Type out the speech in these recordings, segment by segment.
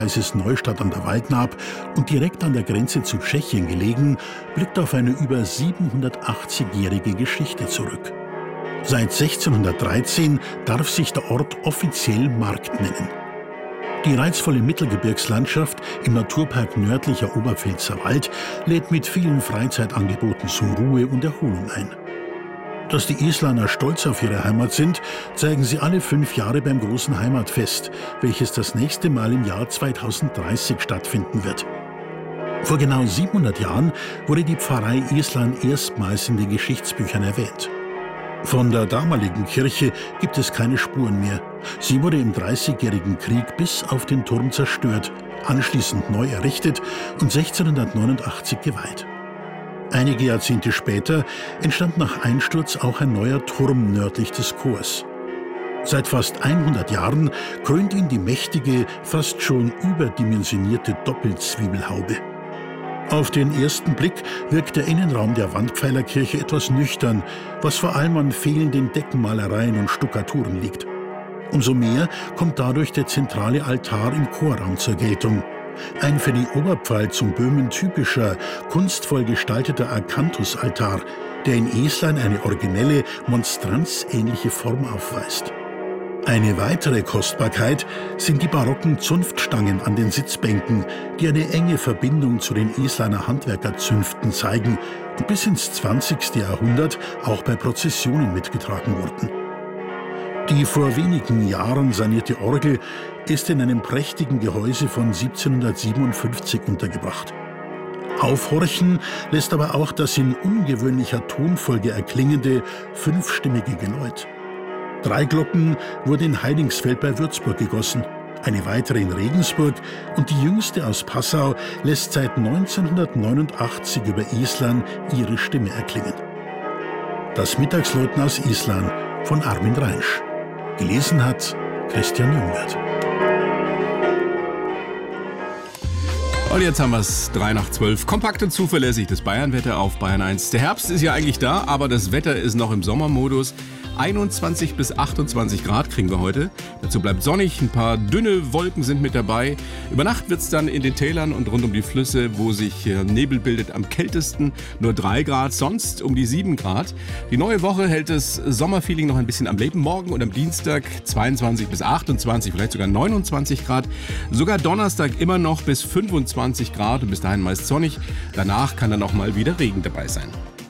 Neustadt an der Waldnaab und direkt an der Grenze zu Tschechien gelegen, blickt auf eine über 780-jährige Geschichte zurück. Seit 1613 darf sich der Ort offiziell Markt nennen. Die reizvolle Mittelgebirgslandschaft im Naturpark Nördlicher Oberpfälzer Wald lädt mit vielen Freizeitangeboten zur Ruhe und Erholung ein. Dass die Islaner stolz auf ihre Heimat sind, zeigen sie alle 5 Jahre beim großen Heimatfest, welches das nächste Mal im Jahr 2030 stattfinden wird. Vor genau 700 Jahren wurde die Pfarrei Islan erstmals in den Geschichtsbüchern erwähnt. Von der damaligen Kirche gibt es keine Spuren mehr. Sie wurde im Dreißigjährigen Krieg bis auf den Turm zerstört, anschließend neu errichtet und 1689 geweiht. Einige Jahrzehnte später entstand nach Einsturz auch ein neuer Turm nördlich des Chors. Seit fast 100 Jahren krönt ihn die mächtige, fast schon überdimensionierte Doppelzwiebelhaube. Auf den ersten Blick wirkt der Innenraum der Wandpfeilerkirche etwas nüchtern, was vor allem an fehlenden Deckenmalereien und Stuckaturen liegt. Umso mehr kommt dadurch der zentrale Altar im Chorraum zur Geltung. Ein für die Oberpfalz und Böhmen typischer, kunstvoll gestalteter Akanthus-Altar, der in Island eine originelle, monstranzähnliche Form aufweist. Eine weitere Kostbarkeit sind die barocken Zunftstangen an den Sitzbänken, die eine enge Verbindung zu den Islaner Handwerkerzünften zeigen und bis ins 20. Jahrhundert auch bei Prozessionen mitgetragen wurden. Die vor wenigen Jahren sanierte Orgel ist in einem prächtigen Gehäuse von 1757 untergebracht. Aufhorchen lässt aber auch das in ungewöhnlicher Tonfolge erklingende 5-stimmige Geläut. 3 Glocken wurden in Heidingsfeld bei Würzburg gegossen, eine weitere in Regensburg und die jüngste aus Passau lässt seit 1989 über Island ihre Stimme erklingen. Das Mittagsläuten aus Island von Armin Reinsch. Gelesen hat Christian Jungwirth. Und jetzt haben wir es 11:03. Kompakt und zuverlässig das Bayernwetter auf Bayern 1. Der Herbst ist ja eigentlich da, aber das Wetter ist noch im Sommermodus. 21 bis 28 Grad kriegen wir heute. Dazu bleibt sonnig, ein paar dünne Wolken sind mit dabei. Über Nacht wird es dann in den Tälern und rund um die Flüsse, wo sich Nebel bildet, am kältesten nur 3 Grad, sonst um die 7 Grad. Die neue Woche hält das Sommerfeeling noch ein bisschen am Leben. Morgen und am Dienstag 22 bis 28, vielleicht sogar 29 Grad. Sogar Donnerstag immer noch bis 25 Grad und bis dahin meist sonnig. Danach kann dann auch mal wieder Regen dabei sein.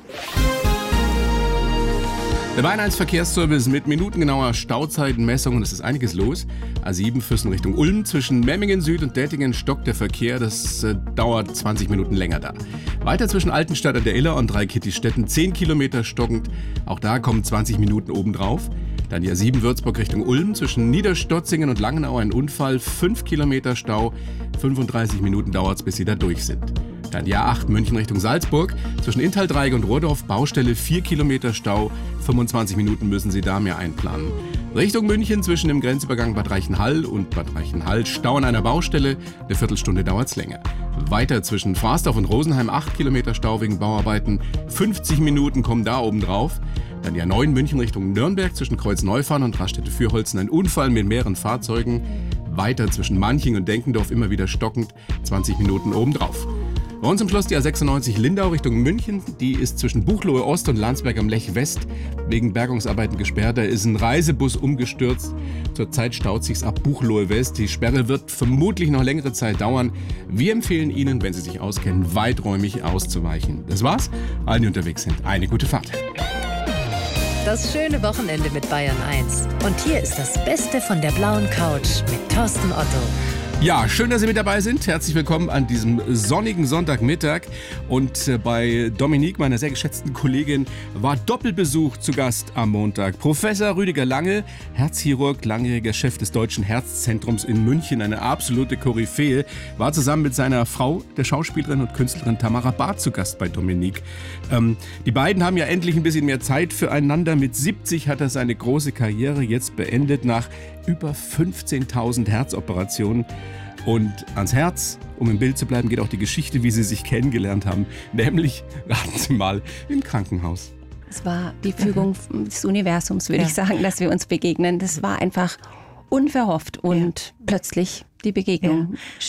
Der Bayern 1 Verkehrsservice mit minutengenauer Stauzeitenmessung. Es ist einiges los. A7 Füssen Richtung Ulm. Zwischen Memmingen Süd und Dettingen stockt der Verkehr. Das dauert 20 Minuten länger da. Weiter zwischen Altenstadt an der Iller und Dreikitti-Stetten 10 Kilometer stockend. Auch da kommen 20 Minuten obendrauf. Dann die A7 Würzburg Richtung Ulm. Zwischen Niederstotzingen und Langenau ein Unfall. 5 Kilometer Stau. 35 Minuten dauert es, bis sie da durch sind. Dann die A8 München Richtung Salzburg. Zwischen Inntal-Dreieck und Rohrdorf Baustelle 4 Kilometer Stau. 25 Minuten müssen Sie da mehr einplanen. Richtung München zwischen dem Grenzübergang Bad Reichenhall und Bad Reichenhall Stau an einer Baustelle. Eine Viertelstunde dauert es länger. Weiter zwischen Frasdorf und Rosenheim 8 Kilometer Stau wegen Bauarbeiten. 50 Minuten kommen da oben drauf. Dann die A9 München Richtung Nürnberg zwischen Kreuzneufahren und Raststätte-Fürholzen. Ein Unfall mit mehreren Fahrzeugen. Weiter zwischen Manching und Denkendorf immer wieder stockend. 20 Minuten obendrauf. Bei uns im Schloss die A96 Lindau Richtung München. Die ist zwischen Buchloe Ost und Landsberg am Lech West wegen Bergungsarbeiten gesperrt. Da ist ein Reisebus umgestürzt. Zurzeit staut sich's ab Buchloe West. Die Sperre wird vermutlich noch längere Zeit dauern. Wir empfehlen Ihnen, wenn Sie sich auskennen, weiträumig auszuweichen. Das war's. Allen, die unterwegs sind, eine gute Fahrt. Das schöne Wochenende mit Bayern 1. Und hier ist das Beste von der blauen Couch mit Thorsten Otto. Ja, schön, dass Sie mit dabei sind. Herzlich willkommen an diesem sonnigen Sonntagmittag. Und bei Dominique, meiner sehr geschätzten Kollegin, war Doppelbesuch zu Gast am Montag. Professor Rüdiger Lange, Herzchirurg, langjähriger Chef des Deutschen Herzzentrums in München, eine absolute Koryphäe, war zusammen mit seiner Frau, der Schauspielerin und Künstlerin Tamara Barth, zu Gast bei Dominique. Die beiden haben ja endlich ein bisschen mehr Zeit füreinander. Mit 70 hat er seine große Karriere jetzt beendet nach über 15.000 Herzoperationen. Und ans Herz, um im Bild zu bleiben, geht auch die Geschichte, wie sie sich kennengelernt haben. Nämlich, raten Sie mal, im Krankenhaus. Es war die Fügung des Universums, würde ich sagen, dass wir uns begegnen. Das war einfach unverhofft und plötzlich die Begegnung.